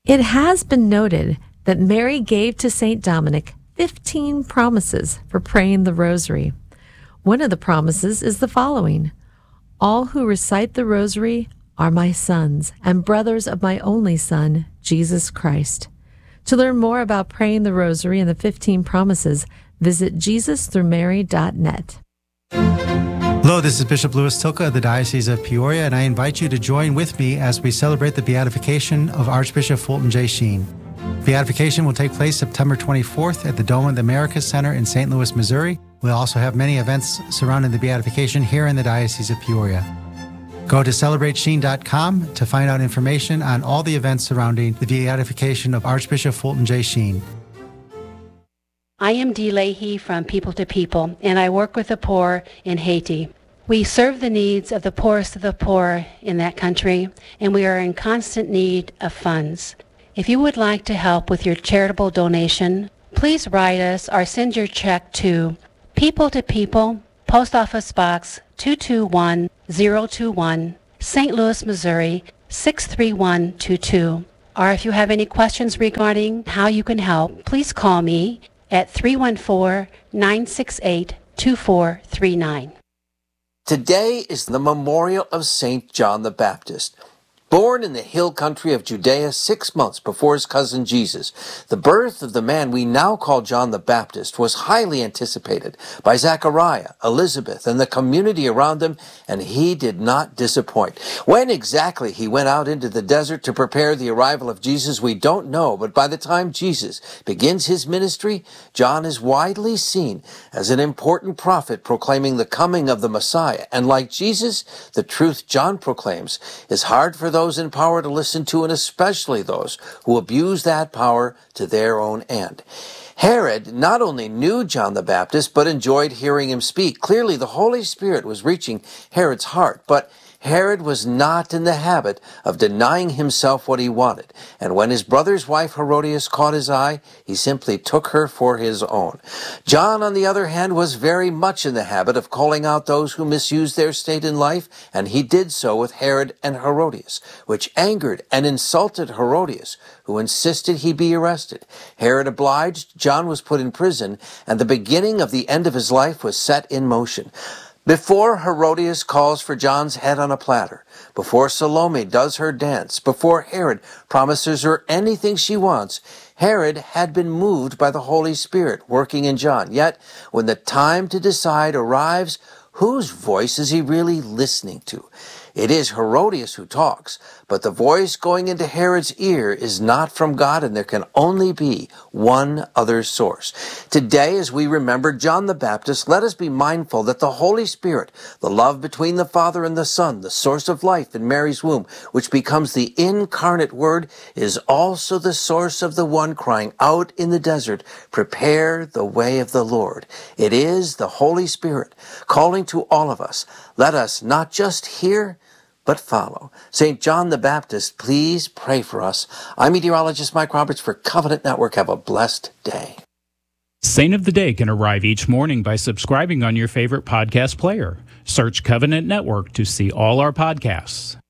It has been noted that Mary gave to St. Dominic 15 promises for praying the rosary. One of the promises is the following: all who recite the rosary are my sons and brothers of my only Son, Jesus Christ. To learn more about praying the rosary and the 15 promises, visit JesusThroughMary.net. Hello, this is Bishop Louis Tilka of the Diocese of Peoria, and I invite you to join with me as we celebrate the beatification of Archbishop Fulton J. Sheen. Beatification will take place September 24th at the Dome of the Americas Center in St. Louis, Missouri. We'll also have many events surrounding the beatification here in the Diocese of Peoria. Go to CelebrateSheen.com to find out information on all the events surrounding the beatification of Archbishop Fulton J. Sheen. I am Dee Leahy from People to People, and I work with the poor in Haiti. We serve the needs of the poorest of the poor in that country, and we are in constant need of funds. If you would like to help with your charitable donation, please write us or send your check to People to People, Post Office Box 221021, St. Louis, Missouri 63122. Or if you have any questions regarding how you can help, please call me at 314-968-2439. Today is the memorial of St. John the Baptist. Born in the hill country of Judea 6 months before his cousin Jesus, the birth of the man we now call John the Baptist was highly anticipated by Zechariah, Elizabeth, and the community around them, and he did not disappoint. When exactly he went out into the desert to prepare the arrival of Jesus, we don't know, but by the time Jesus begins his ministry, John is widely seen as an important prophet proclaiming the coming of the Messiah. And like Jesus, the truth John proclaims is hard for those in power to listen to, and especially those who abuse that power to their own end. Herod not only knew John the Baptist, but enjoyed hearing him speak. Clearly, the Holy Spirit was reaching Herod's heart, but Herod was not in the habit of denying himself what he wanted, and when his brother's wife Herodias caught his eye, he simply took her for his own. John, on the other hand, was very much in the habit of calling out those who misused their state in life, and he did so with Herod and Herodias, which angered and insulted Herodias, who insisted he be arrested. Herod obliged, John was put in prison, and the beginning of the end of his life was set in motion. Before Herodias calls for John's head on a platter, before Salome does her dance, before Herod promises her anything she wants, Herod had been moved by the Holy Spirit working in John. Yet, when the time to decide arrives, whose voice is he really listening to? It is Herodias who talks, but the voice going into Herod's ear is not from God, and there can only be one other source. Today, as we remember John the Baptist, let us be mindful that the Holy Spirit, the love between the Father and the Son, the source of life in Mary's womb, which becomes the incarnate Word, is also the source of the one crying out in the desert, "Prepare the way of the Lord." It is the Holy Spirit calling to all of us. Let us not just hear, but follow. St. John the Baptist, please pray for us. I'm meteorologist Mike Roberts for Covenant Network. Have a blessed day. Saint of the Day can arrive each morning by subscribing on your favorite podcast player. Search Covenant Network to see all our podcasts.